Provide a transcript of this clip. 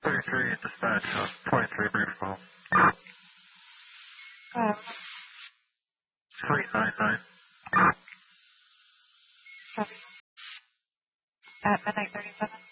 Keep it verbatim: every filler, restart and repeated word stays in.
thirty-three dispatch, uh, twenty-three briefable. Uh, three nine nine. At midnight thirty-seven.